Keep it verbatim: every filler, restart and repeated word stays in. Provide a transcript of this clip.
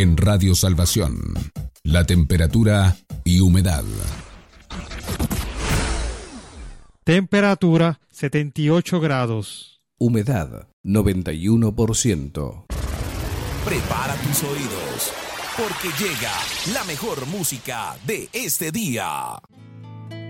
En Radio Salvación, la temperatura y humedad. Temperatura setenta y ocho grados. Humedad noventa y uno por ciento. Prepara tus oídos, porque llega la mejor música de este día.